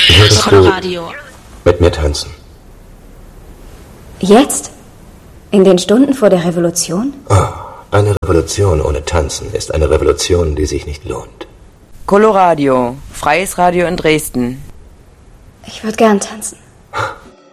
Würdest du Coloradio mit mir tanzen? Jetzt? In den Stunden vor der Revolution? Oh, eine Revolution ohne Tanzen ist eine Revolution, die sich nicht lohnt. Coloradio, freies Radio in Dresden. Ich würde gern tanzen.